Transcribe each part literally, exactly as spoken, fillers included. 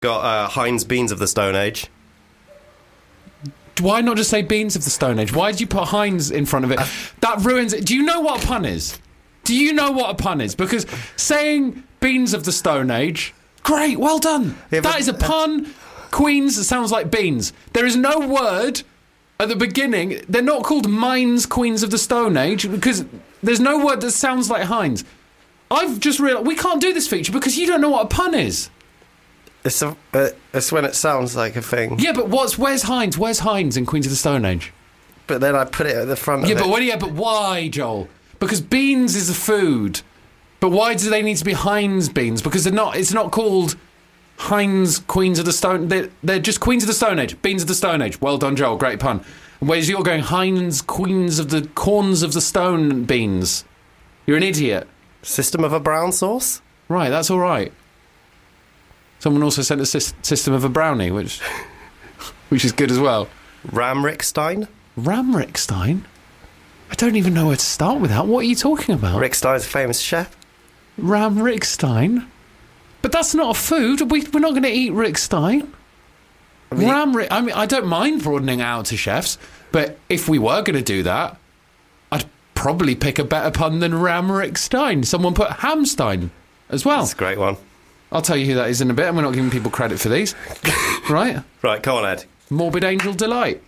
Got uh, Heinz beans of the Stone Age. Why not just say beans of the Stone Age? Why did you put Heinz in front of it? Uh, that ruins it. Do you know what a pun is? Do you know what a pun is? Because saying beans of the Stone Age, great, well done. Yeah, that is a pun. Queens sounds like beans. There is no word at the beginning. They're not called Mines Queens of the Stone Age because there's no word that sounds like Heinz. I've just realised we can't do this feature because you don't know what a pun is. It's a, uh, it's when it sounds like a thing. Yeah, but what's where's Heinz? Where's Heinz in Queens of the Stone Age? But then I put it at the front yeah, of but it. What, yeah, but why, Joel? Because beans is a food. But why do they need to be Heinz beans? Because they're not. It's not called Heinz Queens of the Stone. They're, they're just Queens of the Stone Age. Beans of the Stone Age. Well done, Joel. Great pun. Whereas you're going Heinz Queens of the Corns of the Stone Beans. You're an idiot. System of a Brown sauce. Right, that's all right. Someone also sent a sy- system of a brownie, which which is good as well. Ramrickstein? Ramrickstein? I don't even know where to start with that. What are you talking about? Rick Stein's a famous chef. Ramrickstein? But that's not a food. We, we're not going to eat Rick Stein. I mean, Ramrick. I mean, I don't mind broadening it out to chefs, but if we were going to do that, I'd probably pick a better pun than Ramrickstein. Someone put Hamstein as well. That's a great one. I'll tell you who that is in a bit, and we're not giving people credit for these. Right? Right, come on, Ed. Morbid Angel Delight.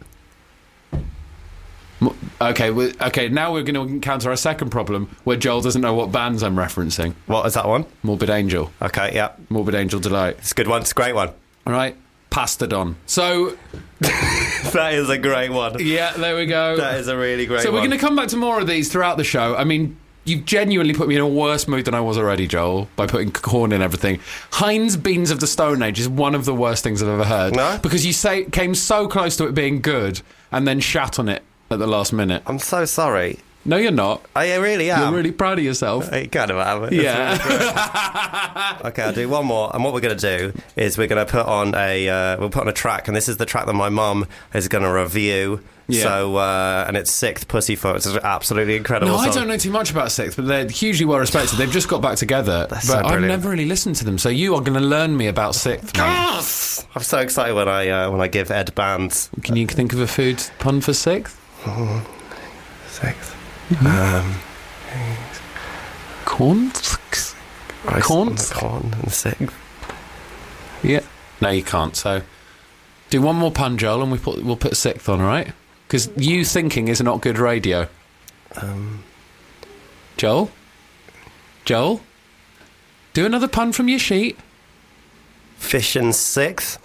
Mo- okay, we, okay. Now we're going to encounter our second problem, where Joel doesn't know what bands I'm referencing. What is that one? Morbid Angel. Okay, yeah. Morbid Angel Delight. It's a good one. It's a great one. All right. Pastodon. So... that is a great one. Yeah, there we go. That is a really great so one. So we're going to come back to more of these throughout the show. I mean... You've genuinely put me in a worse mood than I was already, Joel, by putting corn in everything. Heinz Beans of the Stone Age is one of the worst things I've ever heard. No? Because you say came so close to it being good and then shat on it at the last minute. I'm so sorry. No, you're not. I really am. You're really proud of yourself. You kind of am. Yeah. Okay, I'll do one more. And what we're going to do is we're going to put on a uh, we'll put on a track, and this is the track that my mum is going to review. Yeah. So, uh, and it's Sixth Pussyfoot. It's an absolutely incredible No, song. I don't know too much about Sixth, but they're hugely well respected. They've just got back together. That's but so I've brilliant. never really listened to them, so you are going to learn me about Sixth. Yes! I'm so excited when I uh, when I give Ed bands. Can you think of a food pun for Sixth? Oh, Sixth. Mm-hmm. Um, corn? Rice Corn? and corn and Sixth. Yeah. No, you can't. So, do one more pun, Joel, and we put we'll put Sixth on, all right? Because you thinking is not good radio. Um, Joel? Joel? Do another pun from your sheet. Fish and Sixth.